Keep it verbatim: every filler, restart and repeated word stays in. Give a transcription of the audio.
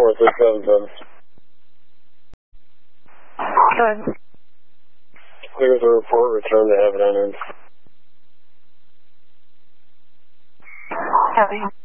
four three seven seven. Good. Clear the report, return to Abbott Island. Copy.